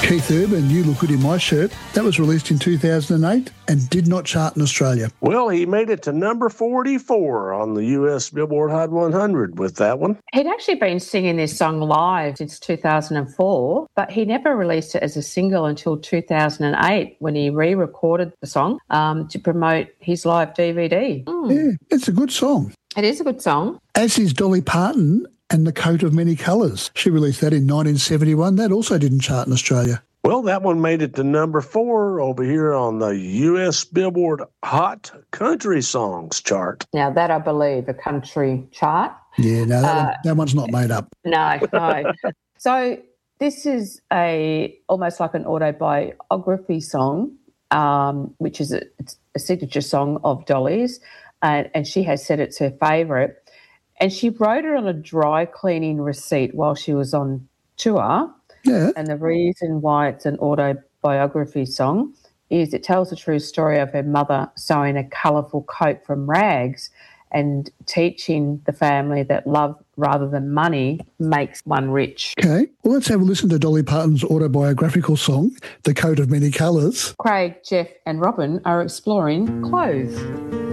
Keith Urban, You Look Good in My Shirt. That was released in 2008 and did not chart in Australia. Well, he made it to number 44 on the US Billboard Hot 100 with that one. He'd actually been singing this song live since 2004, but he never released it as a single until 2008 when he re-recorded the song to promote his live DVD. Yeah, it's a good song. It is a good song. As is Dolly Parton and The Coat of Many Colours. She released that in 1971. That also didn't chart in Australia. Well, that one made it to number 4 over here on the U.S. Billboard Hot Country Songs chart. Now, that I believe, a country chart. Yeah, no, that one's not made up. No. So this is almost like an autobiography song, which is a signature song of Dolly's, and she has said it's her favourite. And she wrote it on a dry cleaning receipt while she was on tour. Yeah. And the reason why it's an autobiography song is it tells the true story of her mother sewing a colourful coat from rags and teaching the family that love rather than money makes one rich. Okay. Well, let's have a listen to Dolly Parton's autobiographical song, The Coat of Many Colours. Craig, Jeff and Robin are exploring clothes.